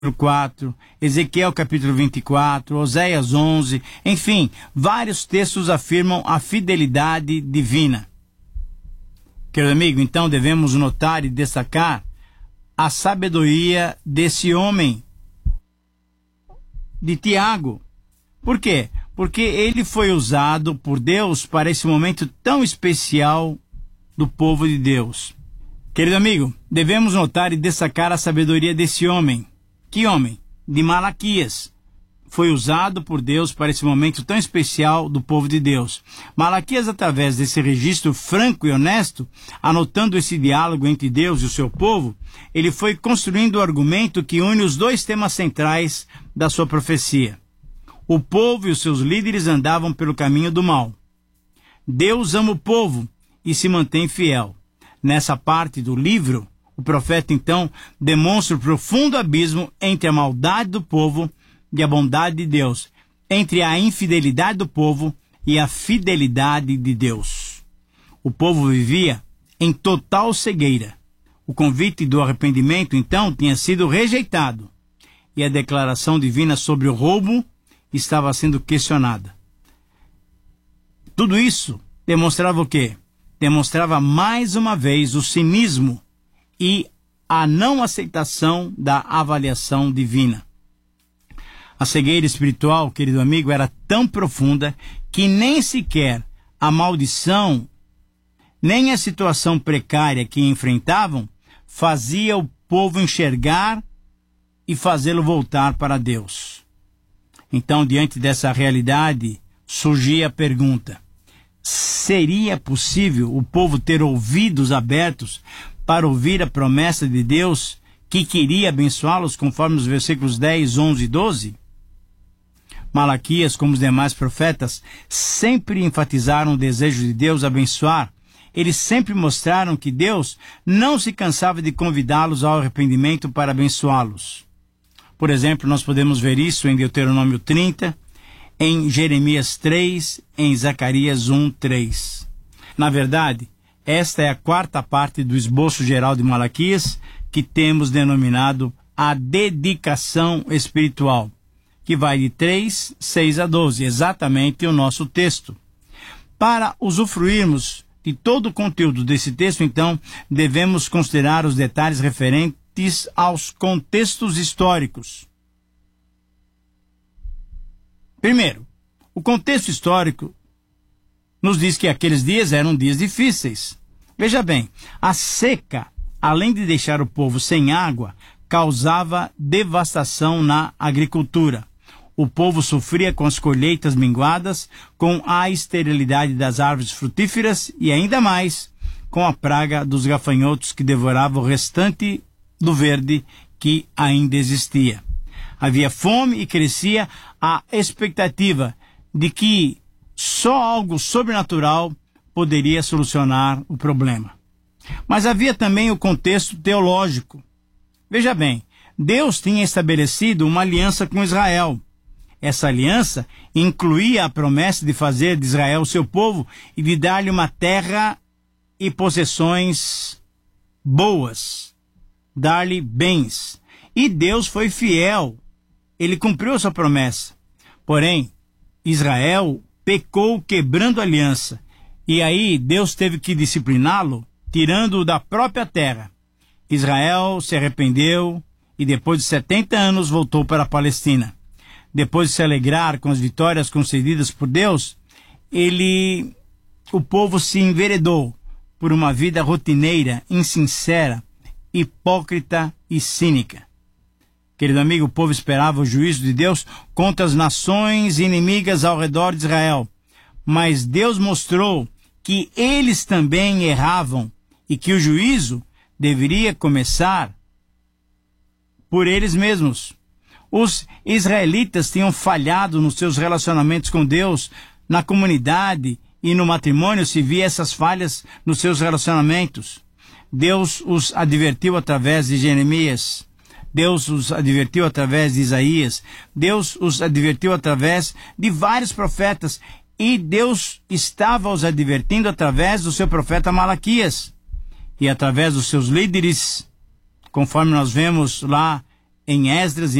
4, Ezequiel capítulo 24, Oséias 11, enfim, vários textos afirmam a fidelidade divina. Querido amigo, então devemos notar e destacar a sabedoria desse homem, de Tiago. Por quê? Porque ele foi usado por Deus para esse momento tão especial do povo de Deus. Querido amigo, devemos notar e destacar a sabedoria desse homem. Que homem? De Malaquias. Foi usado por Deus para esse momento tão especial do povo de Deus. Malaquias, através desse registro franco e honesto, anotando esse diálogo entre Deus e o seu povo, ele foi construindo o argumento que une os dois temas centrais da sua profecia. O povo e os seus líderes andavam pelo caminho do mal. Deus ama o povo e se mantém fiel. Nessa parte do livro, o profeta, então, demonstra o profundo abismo entre a maldade do povo e a bondade de Deus, entre a infidelidade do povo e a fidelidade de Deus. O povo vivia em total cegueira. O convite do arrependimento, então, tinha sido rejeitado, e a declaração divina sobre o roubo estava sendo questionada. Tudo isso demonstrava o quê? Demonstrava mais uma vez o cinismo e a não aceitação da avaliação divina. A cegueira espiritual, querido amigo, era tão profunda que nem sequer a maldição, nem a situação precária que enfrentavam, fazia o povo enxergar e fazê-lo voltar para Deus. Então, diante dessa realidade, surgia a pergunta: seria possível o povo ter ouvidos abertos para ouvir a promessa de Deus que queria abençoá-los, conforme os versículos 10, 11 e 12? Malaquias, como os demais profetas, sempre enfatizaram o desejo de Deus abençoar. Eles sempre mostraram que Deus não se cansava de convidá-los ao arrependimento para abençoá-los. Por exemplo, nós podemos ver isso em Deuteronômio 30, em Jeremias 3, em Zacarias 1, 3. Na verdade, esta é a quarta parte do esboço geral de Malaquias, que temos denominado a dedicação espiritual, que vai de 3, 6 a 12, exatamente o nosso texto. Para usufruirmos de todo o conteúdo desse texto, então, devemos considerar os detalhes referentes aos contextos históricos. Primeiro, o contexto histórico nos diz que aqueles dias eram dias difíceis. Veja bem, a seca, além de deixar o povo sem água, causava devastação na agricultura. O povo sofria com as colheitas minguadas, com a esterilidade das árvores frutíferas e ainda mais com a praga dos gafanhotos que devorava o restante do verde que ainda existia. Havia fome e crescia a expectativa de que só algo sobrenatural poderia solucionar o problema. Mas havia também o contexto teológico. Veja bem, Deus tinha estabelecido uma aliança com Israel. Essa aliança incluía a promessa de fazer de Israel seu povo e de dar-lhe uma terra e possessões boas, dar-lhe bens. E Deus foi fiel. Ele cumpriu a sua promessa. Porém, Israel pecou quebrando a aliança. E aí Deus teve que discipliná-lo, tirando-o da própria terra. Israel se arrependeu e depois de 70 anos voltou para a Palestina. Depois de se alegrar com as vitórias concedidas por Deus, o povo se enveredou por uma vida rotineira, insincera, hipócrita e cínica. Querido amigo, o povo esperava o juízo de Deus contra as nações inimigas ao redor de Israel. Mas Deus mostrou que eles também erravam e que o juízo deveria começar por eles mesmos. Os israelitas tinham falhado nos seus relacionamentos com Deus, na comunidade e no matrimônio se via essas falhas nos seus relacionamentos. Deus os advertiu através de Jeremias. Deus os advertiu através de Isaías. Deus os advertiu através de vários profetas. E Deus estava os advertindo através do seu profeta Malaquias. E através dos seus líderes, conforme nós vemos lá em Esdras